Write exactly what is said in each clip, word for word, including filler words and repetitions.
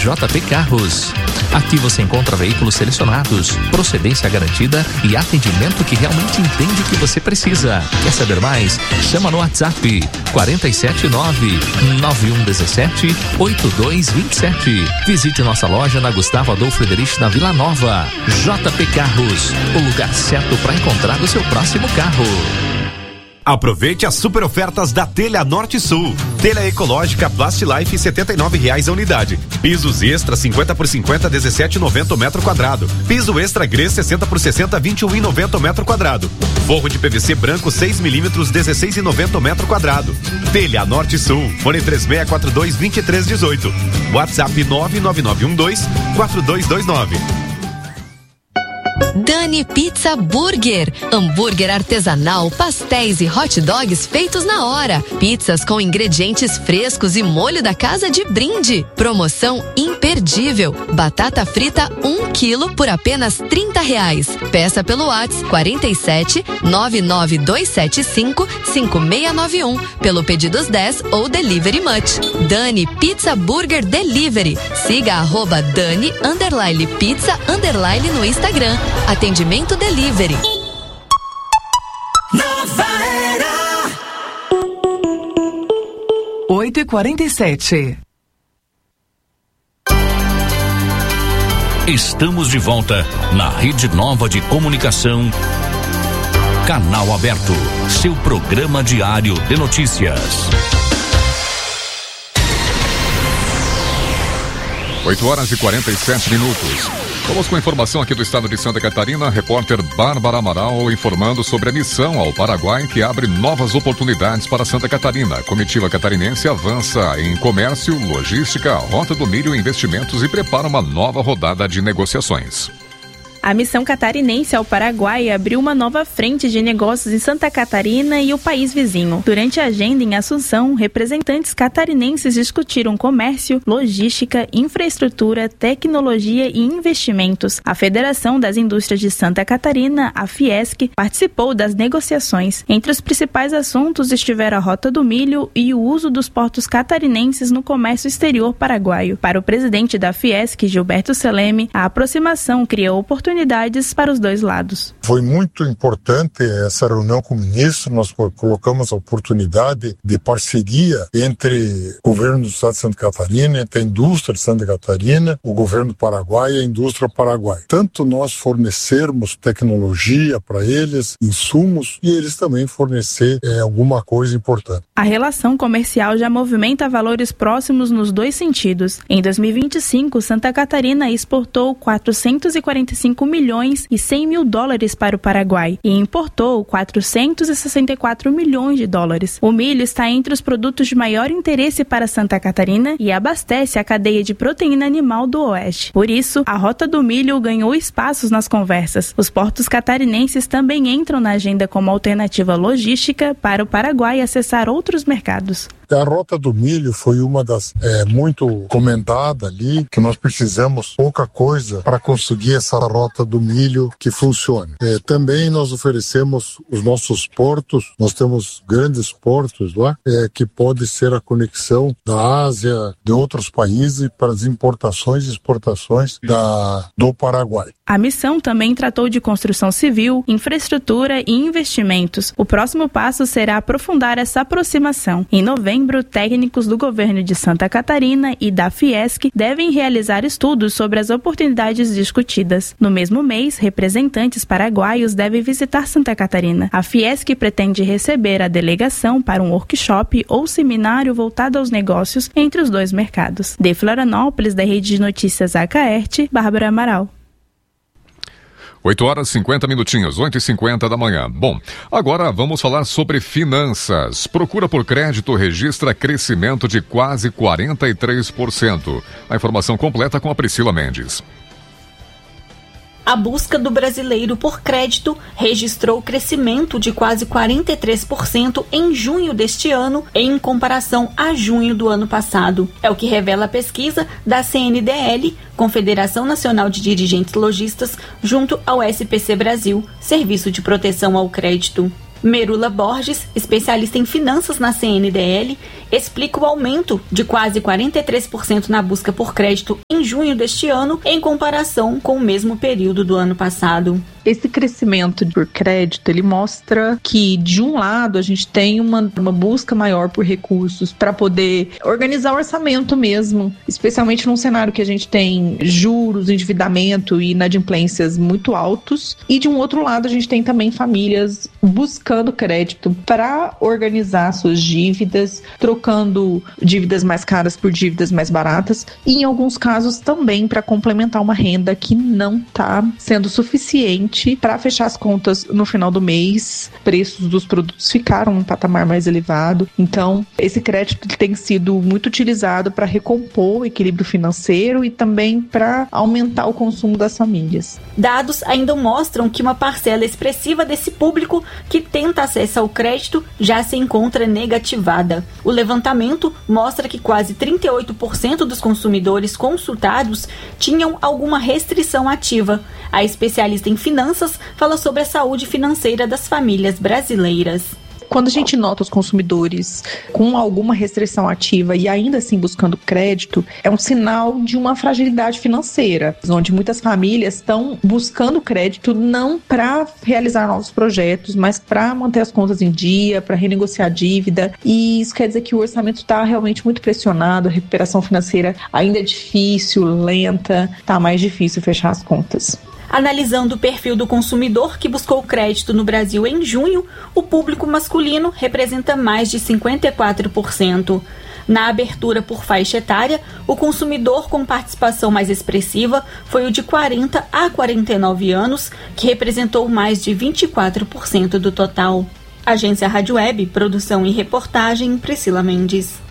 J P Carros. Aqui você encontra veículos selecionados, procedência garantida e atendimento que realmente entende o que você precisa. Quer saber mais? Chama no WhatsApp quatro sete nove, nove um um sete, oito dois dois sete. Visite nossa loja na Gustavo Adolfo Frederich, na Vila Nova. J P Carros, o lugar certo para encontrar o seu próximo carro. Aproveite as super ofertas da Telha Norte Sul. Telha ecológica Plastilife setenta e nove reais a unidade. Pisos extra cinquenta por cinquenta, dezessete e noventa o metro quadrado. Piso extra Gre sessenta por sessenta, vinte e um e noventa o metro quadrado. Forro de P V C branco seis milímetros, dezesseis e noventa o metro quadrado. Telha Norte Sul. Fone três seis quatro dois, dois três um oito. WhatsApp nove nove nove um dois, quatro dois dois nove. Dani Pizza Burger, hambúrguer artesanal, pastéis e hot dogs feitos na hora, pizzas com ingredientes frescos e molho da casa de brinde. Promoção imperdível, batata frita um quilo por apenas trinta reais. Peça pelo WhatsApp quarenta e sete, nove nove dois sete cinco, cinco seis nove um, pelo Pedidos dez ou Delivery Much. Dani Pizza Burger Delivery. Siga arroba Dani underline pizza underline no Instagram. Atendimento Delivery. Nova Era. oito e quarenta e sete. Estamos de volta na Rede Nova de Comunicação. Canal Aberto, seu programa diário de notícias. oito horas e quarenta e sete minutos. Vamos com a informação aqui do estado de Santa Catarina. Repórter Bárbara Amaral informando sobre a missão ao Paraguai que abre novas oportunidades para Santa Catarina. A comitiva catarinense avança em comércio, logística, rota do milho e investimentos e prepara uma nova rodada de negociações. A missão catarinense ao Paraguai abriu uma nova frente de negócios em Santa Catarina e o país vizinho. Durante a agenda em Assunção, representantes catarinenses discutiram comércio, logística, infraestrutura, tecnologia e investimentos. A Federação das Indústrias de Santa Catarina, a Fiesc, participou das negociações. Entre os principais assuntos estiveram a Rota do Milho e o uso dos portos catarinenses no comércio exterior paraguaio. Para o presidente da Fiesc, Gilberto Seleme, a aproximação criou oportunidades para os dois lados. Foi muito importante essa reunião com o ministro. Nós colocamos a oportunidade de parceria entre o governo do estado de Santa Catarina, entre a indústria de Santa Catarina, o governo do Paraguai e a indústria paraguaia. Tanto nós fornecermos tecnologia para eles, insumos, e eles também fornecer é, alguma coisa importante. A relação comercial já movimenta valores próximos nos dois sentidos. Em dois mil e vinte e cinco, Santa Catarina exportou quatrocentos e quarenta e cinco milhões e cem mil dólares para o Paraguai e importou quatrocentos e sessenta e quatro milhões de dólares. O milho está entre os produtos de maior interesse para Santa Catarina e abastece a cadeia de proteína animal do Oeste. Por isso, a Rota do Milho ganhou espaços nas conversas. Os portos catarinenses também entram na agenda como alternativa logística para o Paraguai acessar outros mercados. A Rota do Milho foi uma das é, muito comentada ali, que nós precisamos pouca coisa para conseguir essa Rota do Milho que funcione. É, também nós oferecemos os nossos portos, nós temos grandes portos lá, é, que pode ser a conexão da Ásia, de outros países para as importações e exportações da, do Paraguai. A missão também tratou de construção civil, infraestrutura e investimentos. O próximo passo será aprofundar essa aproximação. Em novembro, técnicos do governo de Santa Catarina e da Fiesc devem realizar estudos sobre as oportunidades discutidas. No mesmo mês, representantes paraguaios devem visitar Santa Catarina. A Fiesc pretende receber a delegação para um workshop ou seminário voltado aos negócios entre os dois mercados. De Florianópolis, da Rede de Notícias Acaerte, Bárbara Amaral. oito horas e cinquenta minutinhos, oito e cinquenta da manhã. Bom, agora vamos falar sobre finanças. Procura por crédito registra crescimento de quase quarenta e três por cento. A informação completa com a Priscila Mendes. A busca do brasileiro por crédito registrou crescimento de quase quarenta e três por cento em junho deste ano, em comparação a junho do ano passado. É o que revela a pesquisa da C N D L, Confederação Nacional de Dirigentes Lojistas, junto ao S P C Brasil, Serviço de Proteção ao Crédito. Merula Borges, especialista em finanças na C N D L, explica o aumento de quase quarenta e três por cento na busca por crédito em junho deste ano, em comparação com o mesmo período do ano passado. Esse crescimento por crédito, ele mostra que, de um lado, a gente tem uma, uma busca maior por recursos para poder organizar o orçamento mesmo, especialmente num cenário que a gente tem juros, endividamento e inadimplências muito altos. E, de um outro lado, a gente tem também famílias buscando crédito para organizar suas dívidas, trocando dívidas mais caras por dívidas mais baratas e, em alguns casos, também para complementar uma renda que não está sendo suficiente para fechar as contas no final do mês. Preços dos produtos ficaram em um patamar mais elevado. Então, esse crédito tem sido muito utilizado para recompor o equilíbrio financeiro e também para aumentar o consumo das famílias. Dados ainda mostram que uma parcela expressiva desse público que tenta acesso ao crédito já se encontra negativada. O levantamento mostra que quase trinta e oito por cento dos consumidores consultados tinham alguma restrição ativa. A especialista em finanças fala sobre a saúde financeira das famílias brasileiras. Quando a gente nota os consumidores com alguma restrição ativa e ainda assim buscando crédito, é um sinal de uma fragilidade financeira, onde muitas famílias estão buscando crédito não para realizar novos projetos, mas para manter as contas em dia, para renegociar a dívida. E isso quer dizer que o orçamento está realmente muito pressionado, a recuperação financeira ainda é difícil, lenta, está mais difícil fechar as contas. Analisando o perfil do consumidor que buscou crédito no Brasil em junho, o público masculino representa mais de cinquenta e quatro por cento. Na abertura por faixa etária, o consumidor com participação mais expressiva foi o de quarenta a quarenta e nove anos, que representou mais de vinte e quatro por cento do total. Agência Rádio Web, produção e reportagem, Priscila Mendes.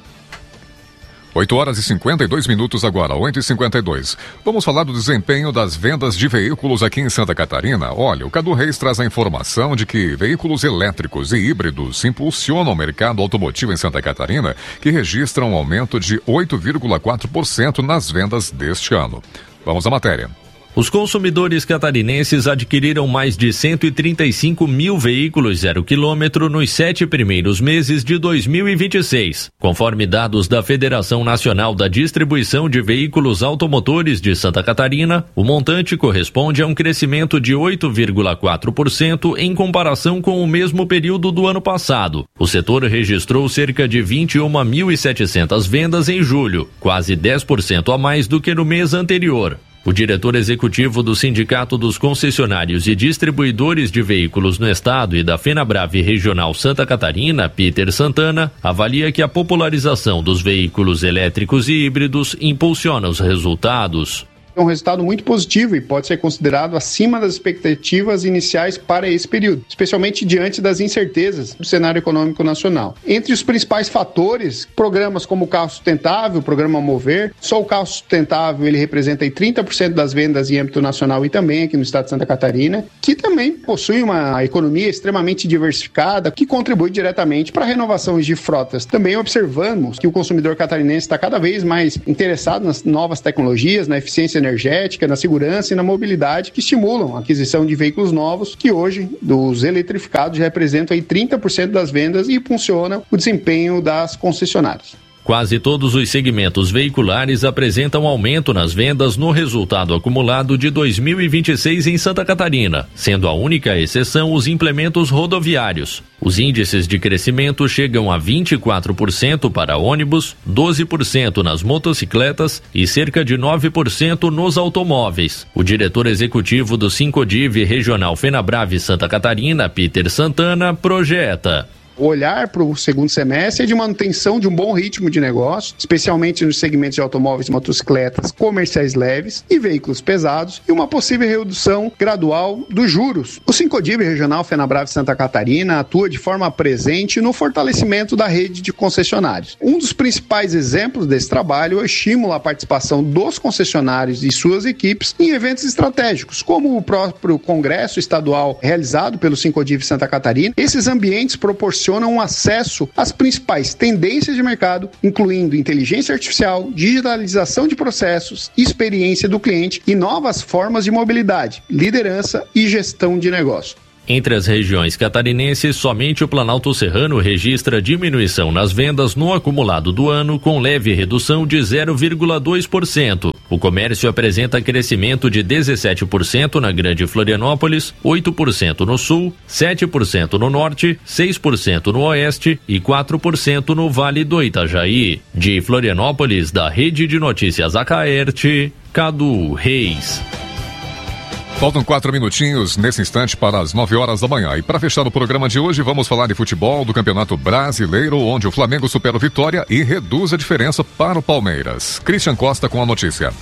oito horas e cinquenta e dois minutos agora, oito e cinquenta e dois. Vamos falar do desempenho das vendas de veículos aqui em Santa Catarina. Olha, o Cadu Reis traz a informação de que veículos elétricos e híbridos impulsionam o mercado automotivo em Santa Catarina, que registra um aumento de oito vírgula quatro por cento nas vendas deste ano. Vamos à matéria. Os consumidores catarinenses adquiriram mais de cento e trinta e cinco mil veículos zero quilômetro nos sete primeiros meses de dois mil e vinte e seis. Conforme dados da Federação Nacional da Distribuição de Veículos Automotores de Santa Catarina, o montante corresponde a um crescimento de oito vírgula quatro por cento em comparação com o mesmo período do ano passado. O setor registrou cerca de vinte e uma mil e setecentas vendas em julho, quase dez por cento a mais do que no mês anterior. O diretor executivo do Sindicato dos Concessionários e Distribuidores de Veículos no Estado e da FenaBrave Regional Santa Catarina, Peter Santana, avalia que a popularização dos veículos elétricos e híbridos impulsiona os resultados. É um resultado muito positivo e pode ser considerado acima das expectativas iniciais para esse período, especialmente diante das incertezas do cenário econômico nacional. Entre os principais fatores, programas como o Carro Sustentável, o Programa Mover, só o Carro Sustentável ele representa aí trinta por cento das vendas em âmbito nacional e também aqui no estado de Santa Catarina, que também possui uma economia extremamente diversificada que contribui diretamente para a renovação de frotas. Também observamos que o consumidor catarinense está cada vez mais interessado nas novas tecnologias, na eficiência energética, na segurança e na mobilidade que estimulam a aquisição de veículos novos que hoje, dos eletrificados, já representam aí trinta por cento das vendas e impulsionam o desempenho das concessionárias. Quase todos os segmentos veiculares apresentam aumento nas vendas no resultado acumulado de dois mil e vinte e seis em Santa Catarina, sendo a única exceção os implementos rodoviários. Os índices de crescimento chegam a vinte e quatro por cento para ônibus, doze por cento nas motocicletas e cerca de nove por cento nos automóveis. O diretor executivo do Sincodiv Regional FenaBrave Santa Catarina, Peter Santana, projeta: O olhar para o segundo semestre é de manutenção de um bom ritmo de negócio, especialmente nos segmentos de automóveis e motocicletas comerciais leves e veículos pesados, e uma possível redução gradual dos juros. O Sincodiv Regional FenaBrave Santa Catarina atua de forma presente no fortalecimento da rede de concessionários. Um dos principais exemplos desse trabalho é o estímulo à participação dos concessionários e suas equipes em eventos estratégicos, como o próprio congresso estadual realizado pelo Sincodiv Santa Catarina. Esses ambientes proporcionam um acesso às principais tendências de mercado, incluindo inteligência artificial, digitalização de processos, experiência do cliente e novas formas de mobilidade, liderança e gestão de negócio. Entre as regiões catarinenses, somente o Planalto Serrano registra diminuição nas vendas no acumulado do ano, com leve redução de zero vírgula dois por cento. O comércio apresenta crescimento de dezessete por cento na Grande Florianópolis, oito por cento no Sul, sete por cento no Norte, seis por cento no Oeste e quatro por cento no Vale do Itajaí. De Florianópolis, da Rede de Notícias Acaerte, Cadu Reis. Faltam quatro minutinhos nesse instante para as nove horas da manhã. E para fechar o programa de hoje, vamos falar de futebol do Campeonato Brasileiro, onde o Flamengo supera o Vitória e reduz a diferença para o Palmeiras. Christian Costa com a notícia.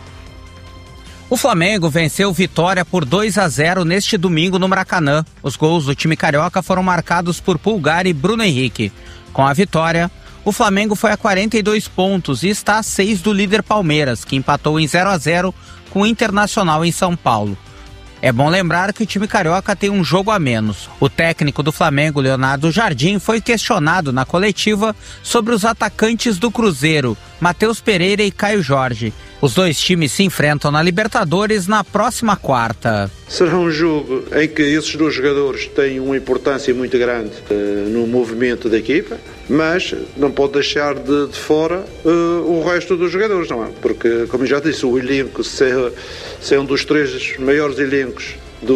O Flamengo venceu Vitória por dois a zero neste domingo no Maracanã. Os gols do time carioca foram marcados por Pulgar e Bruno Henrique. Com a vitória, o Flamengo foi a quarenta e dois pontos e está a seis do líder Palmeiras, que empatou em zero a zero com o Internacional em São Paulo. É bom lembrar que o time carioca tem um jogo a menos. O técnico do Flamengo, Leonardo Jardim, foi questionado na coletiva sobre os atacantes do Cruzeiro, Matheus Pereira e Caio Jorge. Os dois times se enfrentam na Libertadores na próxima quarta. Será um jogo em que esses dois jogadores têm uma importância muito grande uh, no movimento da equipa, mas não pode deixar de, de fora uh, o resto dos jogadores, não é? Porque, como eu já disse, o elenco, se é, se é um dos três maiores elencos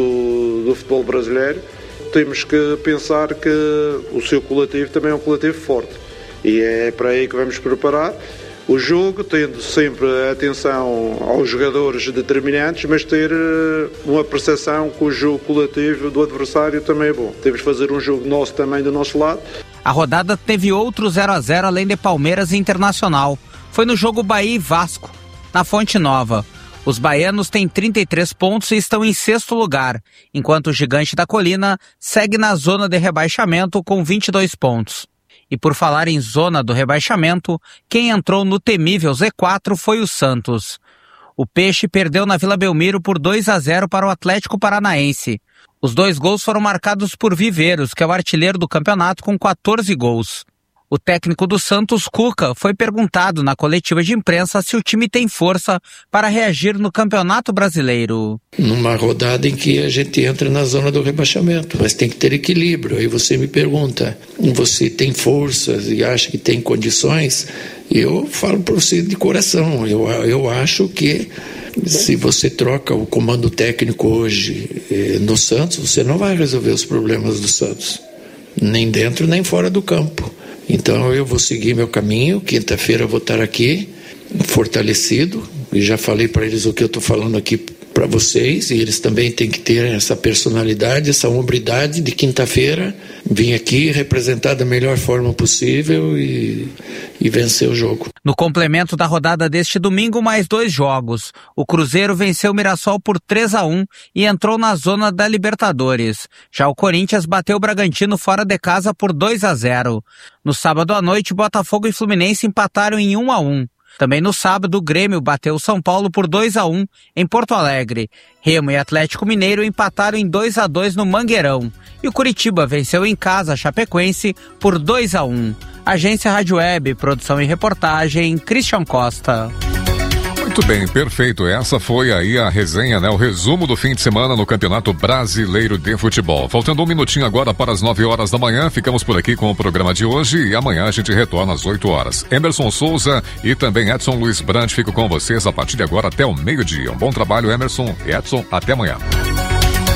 do, do futebol brasileiro, temos que pensar que o seu coletivo também é um coletivo forte. E é para aí que vamos preparar o jogo, tendo sempre atenção aos jogadores determinantes, mas ter uma percepção que o jogo coletivo do adversário também é bom. Temos de fazer um jogo nosso também do nosso lado. A rodada teve outro zero a zero além de Palmeiras e Internacional. Foi no jogo Bahia e Vasco, na Fonte Nova. Os baianos têm trinta e três pontos e estão em sexto lugar, enquanto o Gigante da Colina segue na zona de rebaixamento com vinte e dois pontos. E por falar em zona do rebaixamento, quem entrou no temível Z quatro foi o Santos. O Peixe perdeu na Vila Belmiro por dois a zero para o Atlético Paranaense. Os dois gols foram marcados por Viveiros, que é o artilheiro do campeonato com quatorze gols. O técnico do Santos, Cuca, foi perguntado na coletiva de imprensa se o time tem força para reagir no Campeonato Brasileiro. Numa rodada em que a gente entra na zona do rebaixamento, mas tem que ter equilíbrio. Aí você me pergunta, você tem forças e acha que tem condições? Eu falo para você de coração, eu, eu acho que se você troca o comando técnico hoje eh, no Santos, você não vai resolver os problemas do Santos, nem dentro nem fora do campo. Então eu vou seguir meu caminho, quinta-feira eu vou estar aqui, fortalecido, e já falei para eles o que eu estou falando aqui para vocês, e eles também têm que ter essa personalidade, essa hombridade de quinta-feira, vir aqui representar da melhor forma possível e, e vencer o jogo. No complemento da rodada deste domingo, mais dois jogos. O Cruzeiro venceu o Mirassol por três a um e entrou na zona da Libertadores. Já o Corinthians bateu o Bragantino fora de casa por dois a zero. No sábado à noite, Botafogo e Fluminense empataram em um a um. Também no sábado, o Grêmio bateu o São Paulo por dois a um em Porto Alegre. Remo e Atlético Mineiro empataram em dois a dois no Mangueirão. E o Curitiba venceu em casa a Chapecoense por dois a um. Agência Rádio Web, produção e reportagem, Christian Costa. Muito bem, perfeito. Essa foi aí a resenha, né? O resumo do fim de semana no Campeonato Brasileiro de Futebol. Faltando um minutinho agora para as nove horas da manhã, ficamos por aqui com o programa de hoje e amanhã a gente retorna às oito horas. Emerson Souza e também Edson Luiz Brandt ficam com vocês a partir de agora até o meio-dia. Um bom trabalho, Emerson e Edson. Até amanhã.